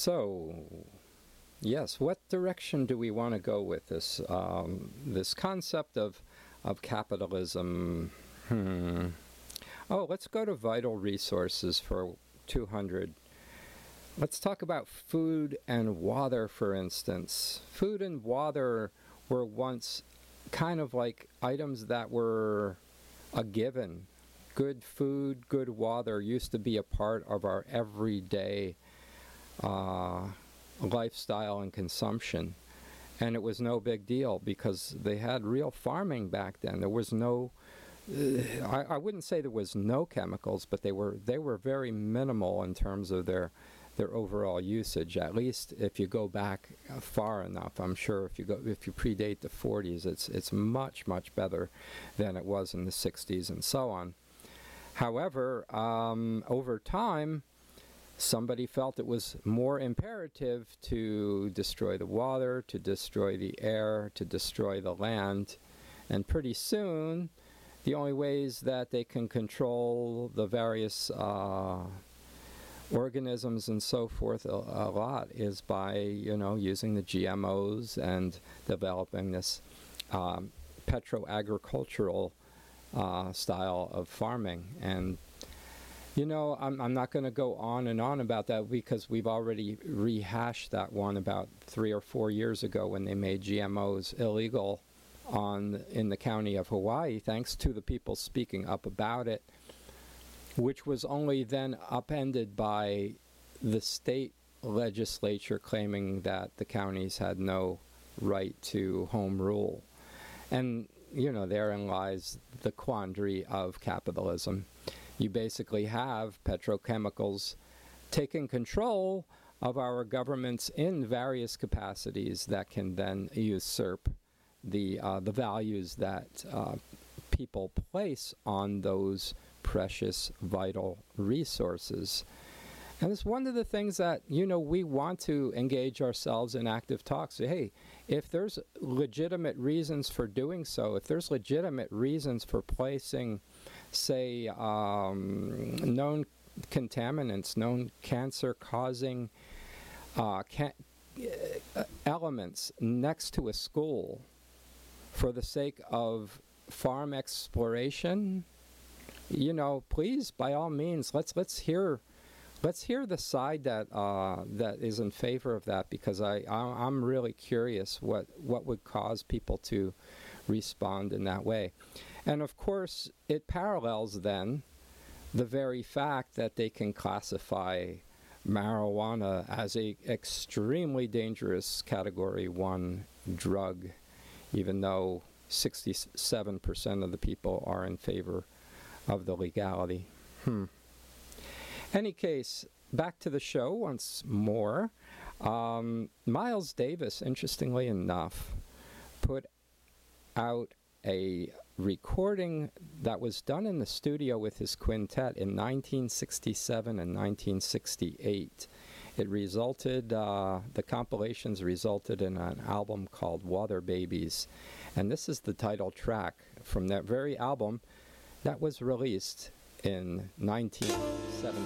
So, yes, what direction do we want to go with this this concept of capitalism? Oh, let's go to vital resources for 200. Let's talk about food and water, for instance. Food and water were once kind of like items that were a given. Good food, good water used to be a part of our everyday lifestyle and consumption. And it was no big deal because they had real farming back then. There was no, I wouldn't say there was no chemicals, but they were very minimal in terms of their overall usage. At least if you go back far enough, I'm sure if you predate the 40s, it's much better than it was in the 60s and so on. However, over time, somebody felt it was more imperative to destroy the water, to destroy the air, to destroy the land, and pretty soon, the only ways that they can control the various organisms and so forth a lot is by, using the GMOs and developing this petroagricultural style of farming. And I'm not going to go on and on about that because we've already rehashed that one about 3 or 4 years ago when they made GMOs illegal in the county of Hawaii, thanks to the people speaking up about it, which was only then upended by the state legislature claiming that the counties had no right to home rule. And, therein lies the quandary of capitalism. You basically have petrochemicals taking control of our governments in various capacities that can then usurp the values that people place on those precious, vital resources. And it's one of the things that, we want to engage ourselves in active talks. Say, hey, if there's legitimate reasons for doing so, if there's legitimate reasons for placing, say, known contaminants, known cancer-causing elements next to a school for the sake of farm exploration, please, by all means, let's hear the side that is in favor of that, because I'm really curious what would cause people to respond in that way. And of course, it parallels then the very fact that they can classify marijuana as a extremely dangerous Category 1 drug, even though 67% of the people are in favor of the legality. Any case, back to the show once more. Miles Davis, interestingly enough, put out a recording that was done in the studio with his quintet in 1967 and 1968. It resulted, the compilations resulted in an album called Water Babies. And this is the title track from that very album that was released in 1970.